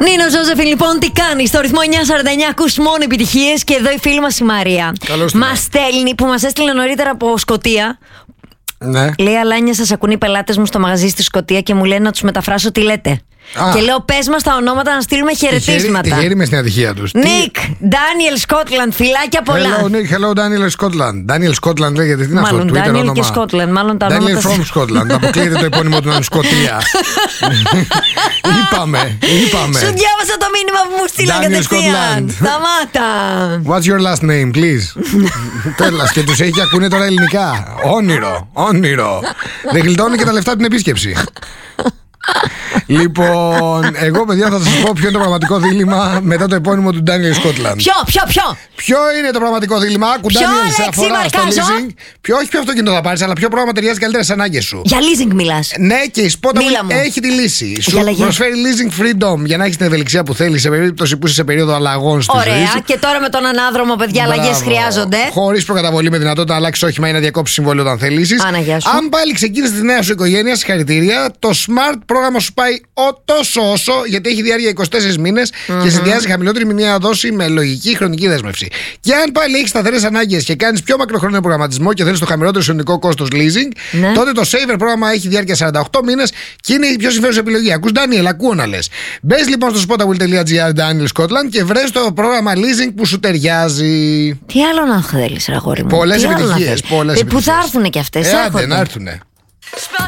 Νίνο Ζώζεφιν, λοιπόν, τι κάνει? Στο ρυθμό 949 ακούς μόνο επιτυχίες. Και εδώ η φίλη μας η Μαρία μας στέλνει, που μας έστειλε νωρίτερα από Σκωτία. Ναι. Λέει: Αλάνια, σας ακούν οι πελάτες μου στο μαγαζί στη Σκωτία και μου λένε να τους μεταφράσω τι λέτε. Και λέω: πες μας τα ονόματα να στείλουμε χαιρετίσματα. Τυχαίρι με στην ατυχία τους. Νίκ, Ντάνιελ Σκότλαντ, φιλάκια πολλά. Hello Nick, hello Daniel Scotland. Daniel Scotland λέγεται, τι είναι αυτό? Μάλλον Ντάνιελ και Σκότλαντ. Μάλλον τα ονόματα. Daniel from Scotland. Αποκλείεται το επώνυμο του να είναι Σκωτία. Είπαμε. Σου διάβασα το μήνυμα που μου στείλαν κατευθείαν. Σταμάτα. What's your last name, please? Τέλος, και τους έχει και ακούνε τώρα ελληνικά. Όνειρο. Δεν γλιτώνει και τα λεφτά από την επίσκεψη. Λοιπόν, εγώ παιδιά θα σας πω ποιο είναι το πραγματικό δίλημμα μετά το επώνυμο του Daniel Scotland. Ποιο είναι το πραγματικό δίλημμα? Daniel σε αφορά στο leasing. Όχι ποιο αυτοκίνητο θα πάρεις, αλλά ποιο πρόγραμμα ταιριάζει καλύτερα στις ανάγκες σου. Για leasing μιλάς? Ναι, και η Spotable έχει τη λύση. Σου προσφέρει leasing freedom για να έχεις την ευελιξία που θέλεις σε περίπτωση που είσαι σε περίοδο αλλαγών στη ζωή σου. Ωραία, και τώρα με τον ανάδρομο, παιδιά, αλλαγές χρειάζονται. Χωρίς προκαταβολή, με δυνατότητα να αλλάξεις όχημα ή να διακόψεις συμβόλαιο όταν θέλεις. Αν πάλι ξεκίνησες τη νέα σου οικογένεια, συγχαρητήρια. Το Smart πρόγραμμα σου πάει τόσο όσο, γιατί έχει διάρκεια 24 μήνες και συνδυάζει χαμηλότερη μηνιαία δόση με λογική χρονική δέσμευση. Και αν πάλι έχεις σταθερές ανάγκες και κάνεις πιο μακροχρόνιο προγραμματισμό και θέλεις το χαμηλότερο συνολικό κόστος leasing, τότε το Saver πρόγραμμα έχει διάρκεια 48 μήνες και είναι η πιο συμφέρουσα επιλογή. Ακούς, Daniel, ακούω να λες. Μπες λοιπόν στο spotable.gr Daniel Scotland και βρες το πρόγραμμα leasing που σου ταιριάζει. Τι άλλο να θέλεις, αγόρι μου? Πολλές επιτυχίες. Που θα έρθουν και αυτές. Να έρθουνε.